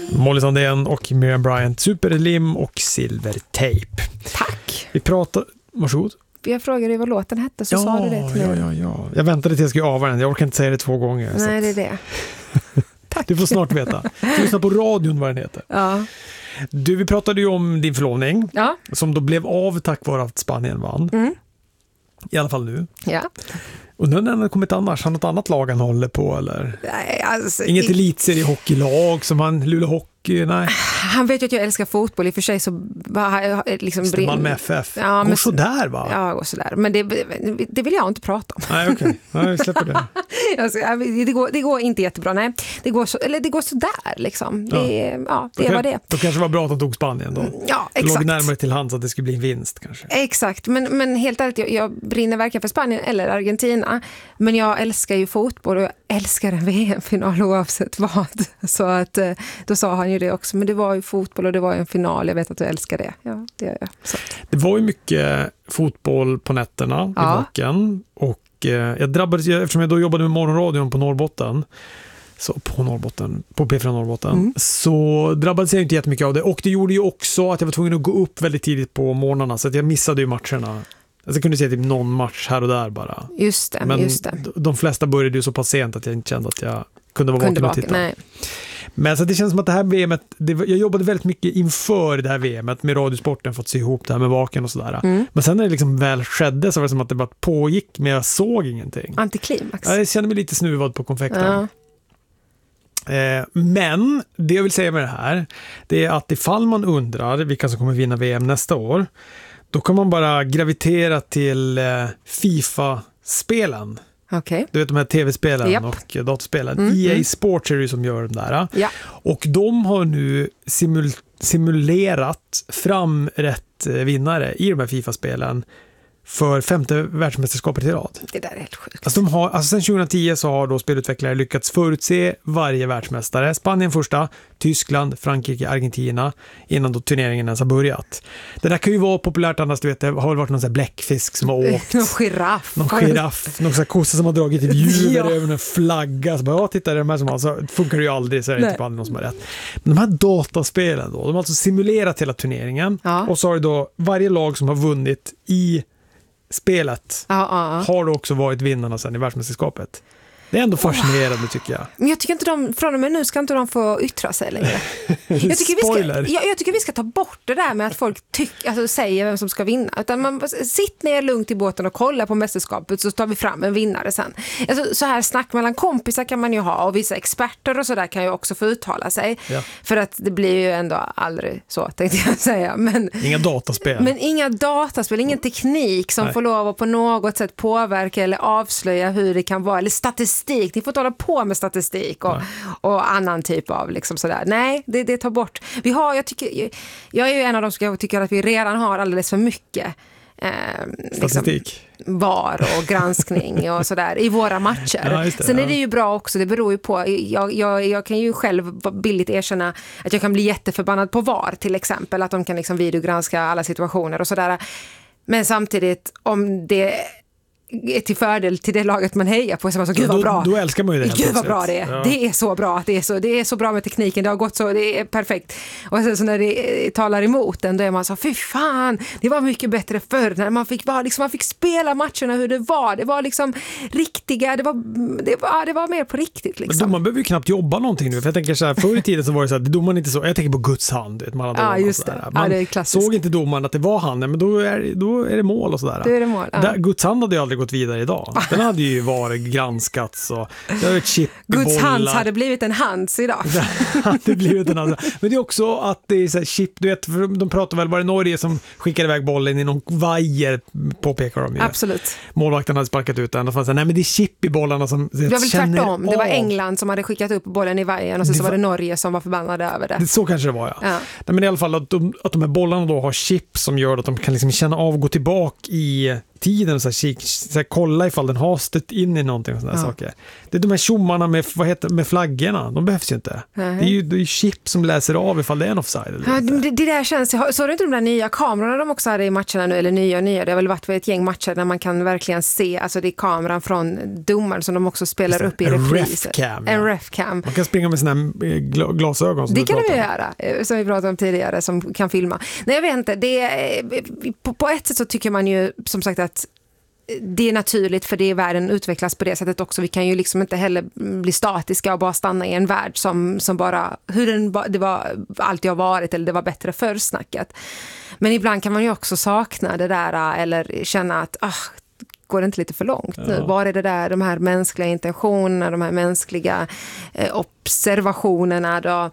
Molly Sandén och Miriam Bryant, superlim och silvertejp. Tack. Vi pratar, varsågod. Jag frågade vad låten hette så sa du det till mig. Ja. Jag väntade till jag skulle ava den. Jag orkar inte säga det 2 gånger. Nej, det är det. Tack. Du får snart veta. Du lyssnar på radion vad den heter. Ja. Du, vi pratade ju om din förlovning. Ja. Som då blev av tack vare att Spanien vann. Mm. I alla fall nu. Ja. Och när den har kommit annars, har något annat lag han håller på eller? Nej, alltså, Inget elitseriehockeylag som han Luleå Hockey, nej. Han vet ju att jag älskar fotboll, i och för sig så liksom Malmö FF. Ja, går sådär va? Ja, går sådär. Men det vill jag inte prata om. Nej, okej. Nej, vi släpper det. Det går inte jättebra, nej. Det går sådär liksom. Det var det. Då kanske var bra att de tog Spanien då. Ja, det exakt. låg närmare till hands att det skulle bli en vinst kanske. Exakt, men helt ärligt, jag brinner varken för Spanien eller Argentina. Men jag älskar ju fotboll och jag älskar en VM-final oavsett vad. Så att då sa han ju det också. Men det var ju fotboll och det var ju en final. Jag vet att du älskar det. Ja, det gör jag. Så. Det var ju mycket fotboll på nätterna i backen. Och jag drabbades, eftersom jag då jobbade med morgonradion på Norrbotten, på P4 Norrbotten, så drabbades jag inte jättemycket av det. Och det gjorde ju också att jag var tvungen att gå upp väldigt tidigt på morgnarna, så att jag missade ju matcherna. Jag kunde se typ någon match här och där bara. Just det, men just det. De flesta började ju så pass sent att jag inte kände att jag kunde vara vaken och titta. Nej. Men så det känns som att det här VMet, jag jobbade väldigt mycket inför det här VMet med radiosporten, fått se ihop det här med vaken och sådär. Men sen när det liksom väl skedde så var det som att det bara pågick, men jag såg ingenting. Antiklimax. Jag kände mig lite snuvad på konfekten. Men det jag vill säga med det här, det är att ifall man undrar vilka som kommer vinna VM nästa år, då kan man bara gravitera till FIFA-spelen. Okay. Du vet de här tv-spelen och datorspelen. EA Sports är det som gör de där. Ja. Och de har nu simulerat fram rätt vinnare i de här FIFA-spelen för 5:e världsmästerskapet i rad. Det där är helt sjukt. Alltså sen 2010 så har då spelutvecklare lyckats förutse varje världsmästare. Spanien första, Tyskland, Frankrike, Argentina, innan då turneringen ens har börjat. Det där kan ju vara populärt annars, du vet, det har väl varit någon sån här bläckfisk som har åkt. Någon giraff, någon sån här kossa som har dragit ett djur över en flagga. Så bara, titta, det här som alltså, funkar ju aldrig, så är det inte aldrig någon som har rätt. Men de här dataspelen då, de har alltså simulerat hela turneringen. Och så har det då varje lag som har vunnit i spelet har då också varit vinnarna sen i världsmästerskapet. Det är ändå fascinerande tycker jag. Men jag tycker inte från och med nu ska inte de få yttra sig längre. Jag tycker vi ska ta bort det där med att folk säger vem som ska vinna. Utan sitt ner lugnt i båten och kolla på mästerskapet, så tar vi fram en vinnare sen. Alltså, så här snack mellan kompisar kan man ju ha, och vissa experter och sådär kan ju också få uttala sig. Ja. För att det blir ju ändå aldrig så, tänkte jag säga. Inga dataspel. Men inga dataspel, ingen teknik som får lov att på något sätt påverka eller avslöja hur det kan vara. Eller statistik. Ni får hålla på med statistik och annan typ av liksom sådär. Nej, det tar bort. Jag är ju en av de som tycker att vi redan har alldeles för mycket statistik. Liksom, VAR och granskning och sådär i våra matcher. Sen är det ju bra också, det beror ju på, jag kan ju själv billigt erkänna att jag kan bli jätteförbannad på VAR till exempel, att de kan liksom videogranska alla situationer och sådär. Men samtidigt, om det är till fördel till det laget man hejar på, så gud vad bra. Då älskar man ju det. Gud vad bra det är. Ja. Det är så bra. Det är så bra med tekniken. Det har gått så, det är perfekt. Och sen så när det talar emot den, då är man så, fy fan, det var mycket bättre förr när man fick spela matcherna hur det var. Det var liksom riktiga, det var mer på riktigt liksom. Men man behöver ju knappt jobba någonting nu. För jag tänker så här, förr i tiden så var det så här, domaren inte så. Jag tänker på Guds hand, vet man. Ja, just det. Man det är klassiskt. såg inte domaren att det var handen, men då är det mål och sådär. Då är det mål. Ja. Guds hand hade ju aldrig gått vidare idag. Den hade ju varit granskats och det var ett chip i Guds bollar. hands hade blivit en hands idag. Det hade blivit en annan. Men det är också att det är så här chip, du vet, de pratar väl, var det Norge som skickade iväg bollen i någon vajer, påpekar de ju. Absolut. Målvakten hade sparkat ut den och nej, men det är chip i bollarna som det var väl tvärtom. Det var England som hade skickat upp bollen i vajern och så var det Norge som var förbannade över det. Så kanske det var, ja. Nej, men i alla fall att de här bollarna då har chip som gör att de kan liksom känna av och gå tillbaka i tiden och så här, kolla ifall den har stött in i någonting och sådana saker. Det är de här tjommarna med flaggorna, de behövs ju inte. Det är ju chip som läser av ifall det är en offside eller inte. Det där känns, så är det inte de där nya kamerorna de också hade i matcherna nu, eller nya, det har väl varit ett gäng matcher där man kan verkligen se, alltså det är kameran från domaren som de också spelar upp i repriser. En refcam. Man kan springa med sina glasögon. Det kan du göra, som vi pratade om tidigare, som kan filma. Nej, jag vet inte, på ett sätt så tycker man ju som sagt att det är naturligt, för det är världen utvecklas på det sättet också. Vi kan ju liksom inte heller bli statiska och bara stanna i en värld som bara, det var alltid har varit, eller det var bättre förr snacket. Men ibland kan man ju också sakna det där, eller känna att går det inte lite för långt nu? Var är det där, de här mänskliga intentionerna, de här mänskliga observationerna då?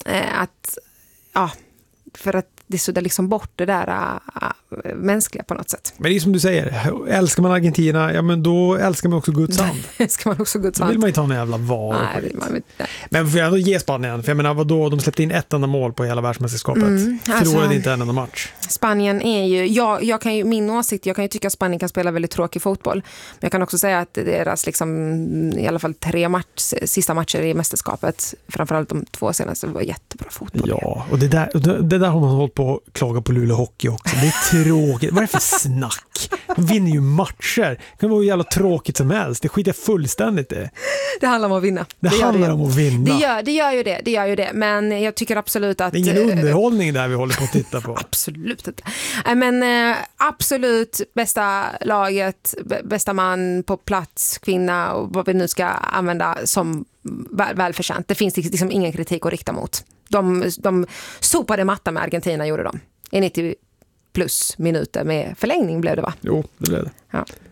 För att det suddar liksom bort det där mänskliga på något sätt. Men det är som du säger, älskar man Argentina, ja men då älskar man också Guds hand. Älskar man också Guds hand. Då vill man ju ta en jävla VAR. Men får jag ändå ge Spanien, för jag menar vadå, de släppte in ett enda mål på hela världsmästerskapet. Förlorade inte en enda match. Spanien är ju, jag kan ju, min åsikt, jag kan ju tycka att Spanien kan spela väldigt tråkig fotboll. Men jag kan också säga att deras liksom, i alla fall 3 sista matcher i mästerskapet, framförallt de 2 senaste, var jättebra fotboll. Ja, och det där har man hållit på att klaga på Luleå Hockey också. Det är tråkigt. Vad är det för snack? De vinner ju matcher. Det kan vara hur jävla tråkigt som helst. Det skiter jag fullständigt i. Det handlar om att vinna. Det handlar om att vinna. Det gör ju det. Men jag tycker absolut att... Det är ingen underhållning där vi håller på att titta på. Absolut inte. Men absolut bästa laget, bästa man på plats, kvinna och vad vi nu ska använda som välförtjänt. Det finns liksom ingen kritik att rikta mot. De sopade matta med Argentina, gjorde de. I 90 plus minuter med förlängning blev det, va? Jo, det blev det. Ja.